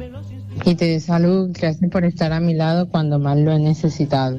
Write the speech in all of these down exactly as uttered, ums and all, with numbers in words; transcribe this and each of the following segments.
Y te deseo salud, gracias por estar a mi lado cuando más lo he necesitado.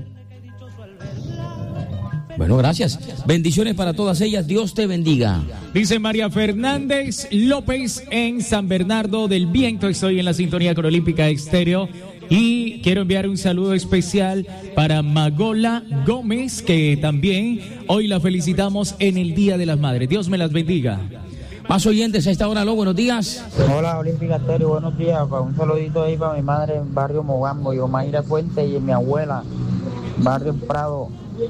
Bueno, gracias. Bendiciones para todas ellas. Dios te bendiga. Dice María Fernández López en San Bernardo del Viento. Estoy en la sintonía con Olímpica Estéreo. Y quiero enviar un saludo especial para Magola Gómez, que también hoy la felicitamos en el Día de las Madres. Dios me las bendiga. Más oyentes a esta hora, ¿lo? Buenos días. Hola, Olímpica Estéreo, buenos días. Un saludito ahí para mi madre en Barrio Mogambo, Yomaira Fuente, y mi abuela, Barrio Prado,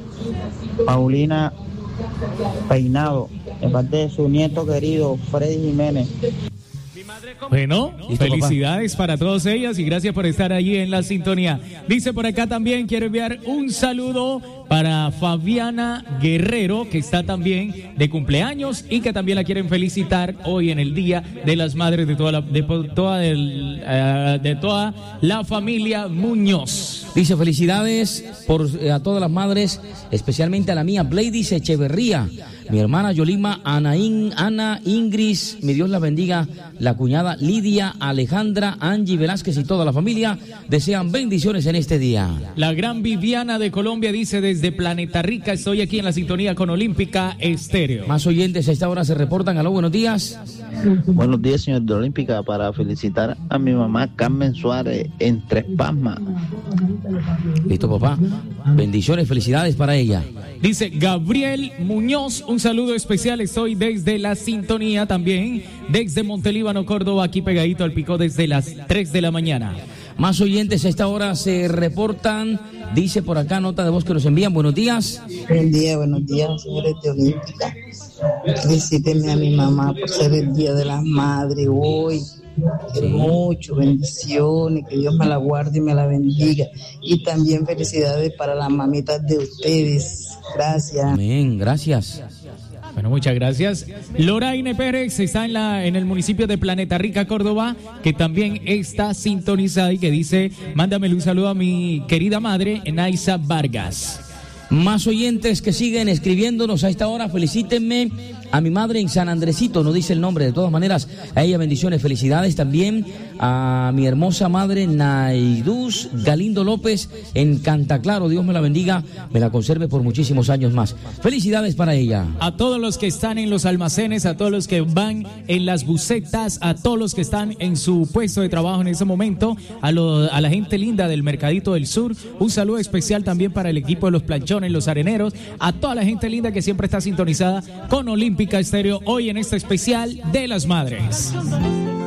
Paulina Peinado, en parte de su nieto querido, Freddy Jiménez. Bueno, ¿Listo, felicidades papá? Para todas ellas y gracias por estar allí en la sintonía. Dice por acá también, quiero enviar un saludo para Fabiana Guerrero, que está también de cumpleaños y que también la quieren felicitar hoy en el Día de las Madres de toda la, de, toda, el, uh, de toda la familia Muñoz. Dice felicidades por, eh, a todas las madres, especialmente a la mía, Bladys Echeverría, mi hermana Yolima, Anaín, Ana Ingris, mi Dios la bendiga, la cuñada Lidia, Alejandra, Angie Velázquez y toda la familia desean bendiciones en este día. La gran Viviana de Colombia dice desde Planeta Rica, estoy aquí en la sintonía con Olímpica Estéreo. Más oyentes a esta hora se reportan. Aló, buenos días. Buenos días, señor de Olímpica, para felicitar a mi mamá Carmen Suárez en Tres Palmas. Listo, papá. Bendiciones, felicidades para ella. Dice Gabriel Muñoz, un saludo especial, estoy desde la sintonía también, desde Montelíbano, Córdoba, aquí pegadito al pico desde las tres de la mañana. Más oyentes a esta hora se reportan, dice por acá, nota de voz que nos envían. Buenos días. Buen día, buenos días, señores de Olímpica. Felicítenme a mi mamá por ser el Día de las Madres hoy. Sí. Mucho, bendiciones, que Dios me la guarde y me la bendiga. Y también felicidades para las mamitas de ustedes. Gracias. Amén, gracias. Bueno, muchas gracias. Loraine Pérez está en la en el municipio de Planeta Rica, Córdoba, que también está sintonizada y que dice, mándamele un saludo a mi querida madre, Naisa Vargas. Más oyentes que siguen escribiéndonos a esta hora, felicítenme a mi madre en San Andresito, no dice el nombre, de todas maneras, a ella bendiciones, felicidades también a mi hermosa madre Naiduz Galindo López en Cantaclaro, Dios me la bendiga, me la conserve por muchísimos años más. Felicidades para ella. A todos los que están en los almacenes, a todos los que van en las bucetas, a todos los que están en su puesto de trabajo en ese momento, a, lo, a la gente linda del Mercadito del Sur, un saludo especial también para el equipo de los planchones, los areneros, a toda la gente linda que siempre está sintonizada con Olímpica Estéreo hoy en este especial de las Madres.